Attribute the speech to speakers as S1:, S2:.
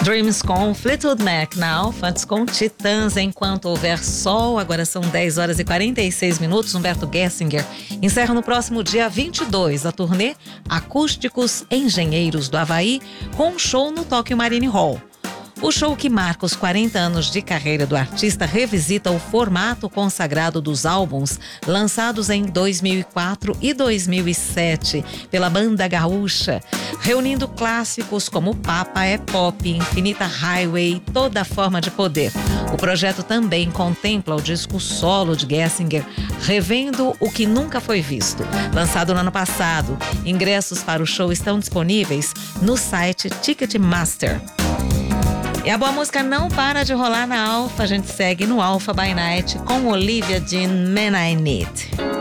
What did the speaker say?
S1: Dreams com Fleetwood Mac na Alfa, antes com Titãs, Enquanto Houver Sol. Agora são 10 horas e 46 minutos. Humberto Gessinger encerra no próximo dia 22 a turnê Acústicos Engenheiros do Havaí, com um show no Tokyo Marine Hall. O show, que marca os 40 anos de carreira do artista, revisita o formato consagrado dos álbuns lançados em 2004 e 2007 pela banda gaúcha, reunindo clássicos como Papa é Pop, Infinita Highway, Toda Forma de Poder. O projeto também contempla o disco solo de Gessinger, Revendo o que Nunca Foi Visto, lançado no ano passado. Ingressos para o show estão disponíveis no site Ticketmaster. E a boa música não para de rolar na Alfa. A gente segue no Alfa by Night com Olivia Dean, Man I Need.